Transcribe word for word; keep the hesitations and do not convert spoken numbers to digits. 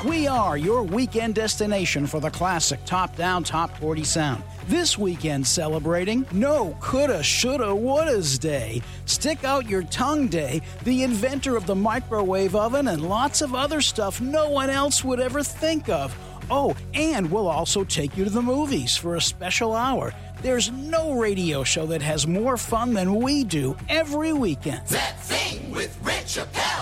We are your weekend destination for the classic top-down, top forty sound. This weekend celebrating No Coulda, Shoulda, Woulda's Day, Stick Out Your Tongue Day, the inventor of the microwave oven, and lots of other stuff no one else would ever think of. Oh, and we'll also take you to the movies for a special hour. There's no radio show that has more fun than we do every weekend. That thing with Rich Appel.